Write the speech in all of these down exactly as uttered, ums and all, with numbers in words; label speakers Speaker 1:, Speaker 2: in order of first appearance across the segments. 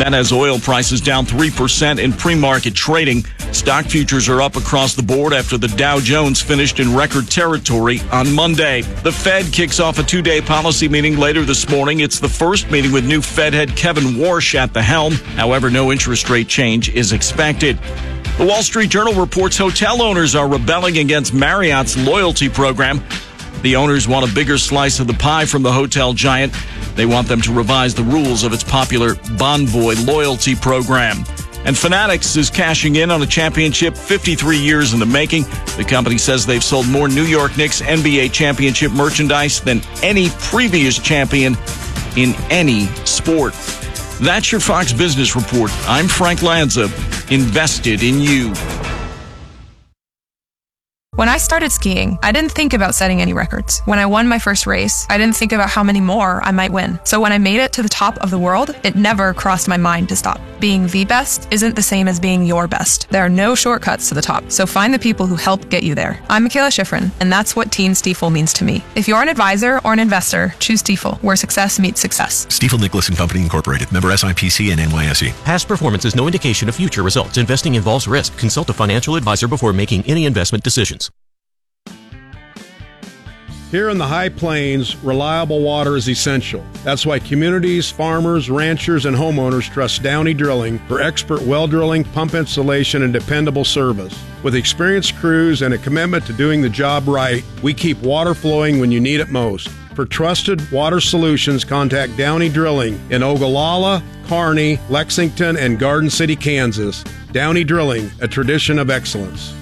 Speaker 1: That has oil prices down three percent in pre-market trading. Stock futures are up across the board after the Dow Jones finished in record territory on Monday. The Fed kicks off a two-day policy meeting later this morning. It's the first meeting with new Fed head Kevin Warsh at the helm. However, no interest rate change is expected. The Wall Street Journal reports hotel owners are rebelling against Marriott's loyalty program. The owners want a bigger slice of the pie from the hotel giant. They want them to revise the rules of its popular Bonvoy loyalty program. And Fanatics is cashing in on a championship fifty-three years in the making. The company says they've sold more New York Knicks N B A championship merchandise than any previous champion in any sport. That's your Fox Business Report. I'm Frank Lanza, invested in you.
Speaker 2: When I started skiing, I didn't think about setting any records. When I won my first race, I didn't think about how many more I might win. So when I made it to the top of the world, it never crossed my mind to stop. Being the best isn't the same as being your best. There are no shortcuts to the top, so find the people who help get you there. I'm Michaela Schifrin, and that's what Team Stiefel means to me. If you're an advisor or an investor, choose Stiefel, where success meets success.
Speaker 3: Stiefel Nicholas and Company Incorporated, member S I P C and N Y S E.
Speaker 4: Past performance is no indication of future results. Investing involves risk. Consult a financial advisor before making any investment decisions.
Speaker 5: Here in the High Plains, reliable water is essential. That's why communities, farmers, ranchers, and homeowners trust Downey Drilling for expert well drilling, pump installation, and dependable service. With experienced crews and a commitment to doing the job right, we keep water flowing when you need it most. For trusted water solutions, contact Downey Drilling in Ogallala, Kearney, Lexington, and Garden City, Kansas. Downey Drilling, a tradition of excellence.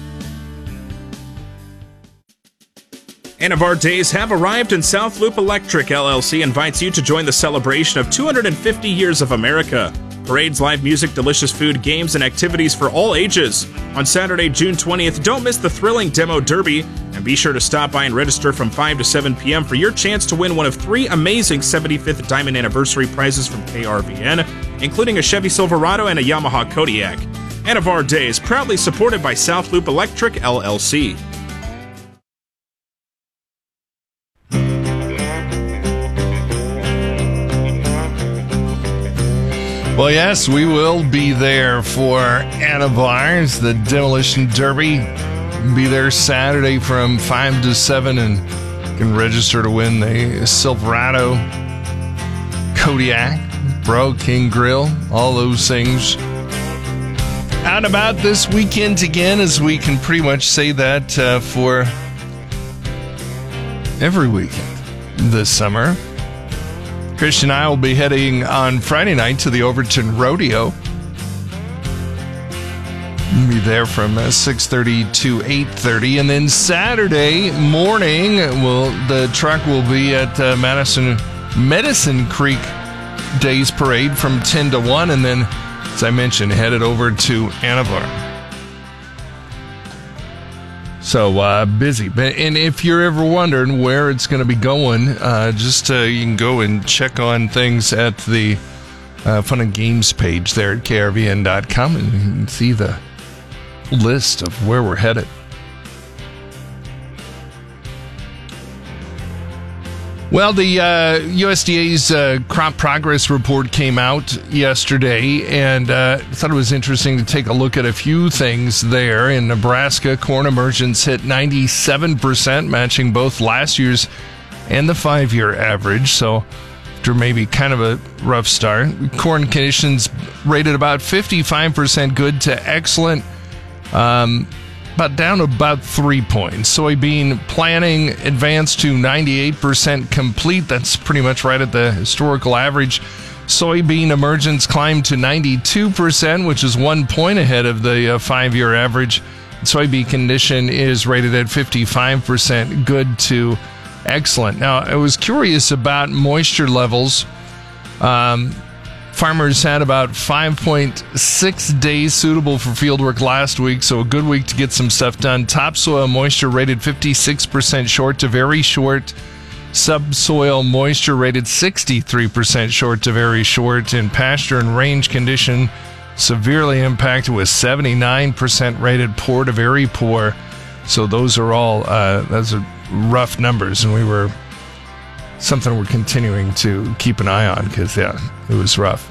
Speaker 6: Anavar Days have arrived, and South Loop Electric L L C invites you to join the celebration of two hundred fifty years of America. Parades, live music, delicious food, games, and activities for all ages. On Saturday, June twentieth, don't miss the thrilling Demo Derby, and be sure to stop by and register from five to seven p.m. for your chance to win one of three amazing seventy-fifth Diamond Anniversary prizes from K R V N, including a Chevy Silverado and a Yamaha Kodiak. Anavar Days, proudly supported by South Loop Electric L L C.
Speaker 7: Well, yes, we will be there for Anavar's, the Demolition Derby. Be there Saturday from five to seven and can register to win the Silverado, Kodiak, Bro King Grill, all those things. Out and about this weekend again, as we can pretty much say that uh, for every weekend this summer. Christian and I will be heading on Friday night to the Overton Rodeo. We'll be there from uh, six thirty to eight thirty. And then Saturday morning, we'll, the truck will be at uh, Madison Medicine Creek Days Parade from ten to one. And then, as I mentioned, headed over to Anavar. So uh, busy. And if you're ever wondering where it's going to be going, uh, just uh, you can go and check on things at the uh, Fun and Games page there at K R V N dot com, and you can see the list of where we're headed. Well, the uh, U S D A's uh, crop progress report came out yesterday, and uh, I thought it was interesting to take a look at a few things there. In Nebraska, corn emergence hit ninety-seven percent, matching both last year's and the five-year average. So after maybe kind of a rough start, corn conditions rated about fifty-five percent good to excellent, um, but down about three points. Soybean planting advanced to ninety-eight percent complete. That's pretty much right at the historical average. Soybean emergence climbed to ninety-two percent, which is one point ahead of the uh, five-year average. Soybean condition is rated at fifty-five percent good to excellent. Now, I was curious about moisture levels. Um, Farmers had about five point six days suitable for fieldwork last week, so a good week to get some stuff done. Topsoil moisture rated fifty-six percent short to very short. Subsoil moisture rated sixty-three percent short to very short. And pasture and range condition severely impacted with seventy-nine percent rated poor to very poor. So those are all, uh, those are rough numbers, and we were something we're continuing to keep an eye on because, yeah, it was rough.